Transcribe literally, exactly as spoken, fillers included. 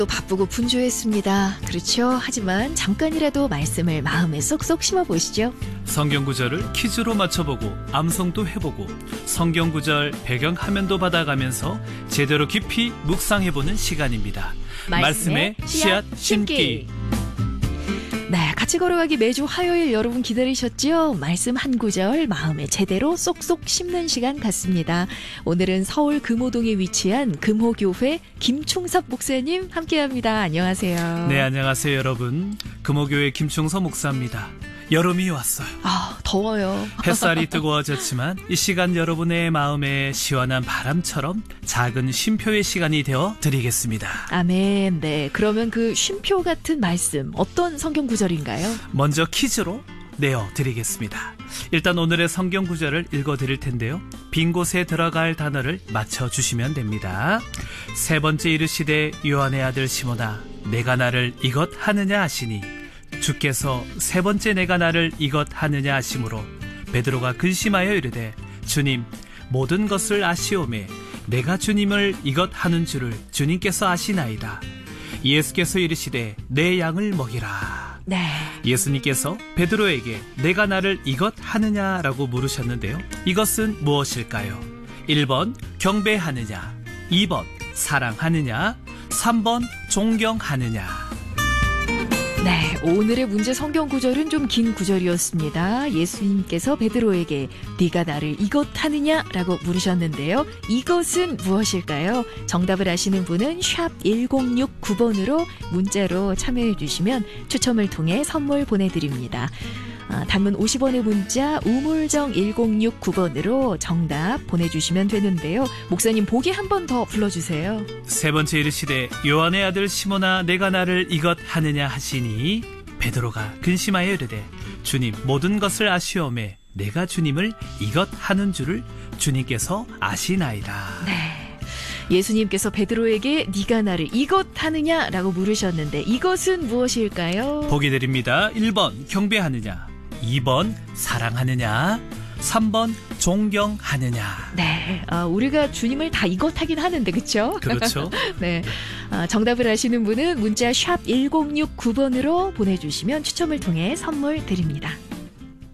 또 바쁘고 분주했습니다. 그렇죠? 하지만 잠깐이라도 말씀을 마음에 쏙쏙 심어보시죠. 성경 구절을 퀴즈로 맞춰보고 암송도 해보고 성경 구절 배경 화면도 받아가면서 제대로 깊이 묵상해보는 시간입니다. 말씀의 씨앗 심기. 네, 같이 걸어가기 매주 화요일 여러분 기다리셨죠? 말씀 한 구절 마음에 제대로 쏙쏙 심는 시간 같습니다. 오늘은 서울 금호동에 위치한 금호교회 김충섭 목사님 함께합니다. 안녕하세요. 네, 안녕하세요 여러분. 금호교회 김충섭 목사입니다. 여름이 왔어요. 아, 더워요. 햇살이 뜨거워졌지만 이 시간 여러분의 마음에 시원한 바람처럼 작은 쉼표의 시간이 되어 드리겠습니다. 아멘. 네, 그러면 그 쉼표 같은 말씀 어떤 성경 구절인가요? 먼저 퀴즈로 내어드리겠습니다. 일단 오늘의 성경 구절을 읽어드릴 텐데요. 빈 곳에 들어갈 단어를 맞춰주시면 됩니다. 세 번째 이르시되 요한의 아들 시몬아 내가 나를 이것 하느냐 하시니 주께서 세 번째 내가 나를 이것 하느냐 하심으로 베드로가 근심하여 이르되 주님 모든 것을 아시오매 내가 주님을 이것 하는 줄을 주님께서 아시나이다. 예수께서 이르시되 내 양을 먹이라. 네. 예수님께서 베드로에게 내가 나를 이것 하느냐라고 물으셨는데요. 이것은 무엇일까요? 일 번 경배하느냐, 이 번 사랑하느냐, 삼 번 존경하느냐. 네, 오늘의 문제 성경 구절은 좀 긴 구절이었습니다. 예수님께서 베드로에게 네가 나를 이것 하느냐라고 물으셨는데요. 이것은 무엇일까요? 정답을 아시는 분은 샵 일공육구 번으로 문자로 참여해 주시면 추첨을 통해 선물 보내드립니다. 아, 단문 오십 원의 문자 우물정 일공육구 번으로 정답 보내주시면 되는데요. 목사님 보기 한 번 더 불러주세요. 세 번째 이르시되 요한의 아들 시몬아 내가 나를 이것 하느냐 하시니 베드로가 근심하여 이르되 주님 모든 것을 아시오매 내가 주님을 이것 하는 줄을 주님께서 아시나이다. 네. 예수님께서 베드로에게 네가 나를 이것 하느냐라고 물으셨는데 이것은 무엇일까요? 보기 드립니다. 일 번 경배하느냐, 이 번 사랑하느냐, 삼 번 존경하느냐. 네, 어, 우리가 주님을 다 이것 하긴 하는데 그렇죠? 그렇죠. 네, 어, 정답을 아시는 분은 문자 샵 일공육구 번으로 보내주시면 추첨을 통해 선물 드립니다.